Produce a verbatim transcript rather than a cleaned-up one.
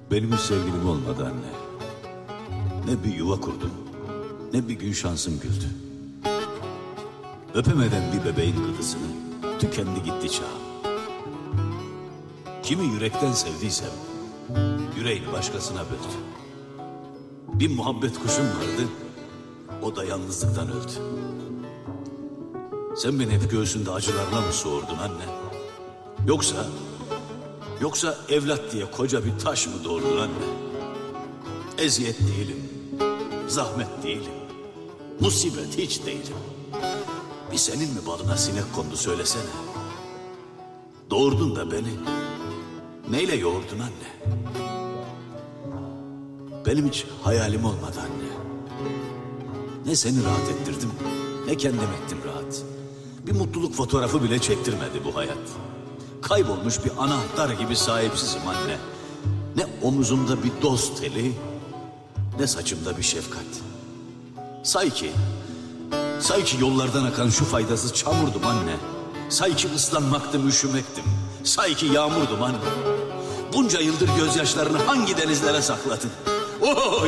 Benim hiç sevgilim olmadı anne. Ne bir yuva kurdum, ne bir gün şansım güldü. Öpemeden bir bebeğin gıdısını, tükendi gitti çağım. Kimi yürekten sevdiysem, yüreğini başkasına böldü. Bir muhabbet kuşum vardı, o da yalnızlıktan öldü. Sen beni hep göğsünde acılarla mı soğurdun anne? Yoksa, yoksa evlat diye koca bir taş mı doğurdun anne? Eziyet değilim, zahmet değilim, musibet hiç değilim. Bir senin mi balına sinek kondu söylesene. Doğurdun da beni neyle yoğurdun anne? Benim hiç hayalim olmadı anne. Ne seni rahat ettirdim, ne kendim ettim rahat. Bir mutluluk fotoğrafı bile çektirmedi bu hayat. Kaybolmuş bir anahtar gibi sahipsizim anne. Ne omuzumda bir dost eli, ne saçımda bir şefkat. Say ki, say ki yollardan akan şu faydasız çamurdum anne. Say ki ıslanmaktım, üşümektim. Say ki yağmurdum anne. Bunca yıldır gözyaşlarını hangi denizlere sakladın? Oy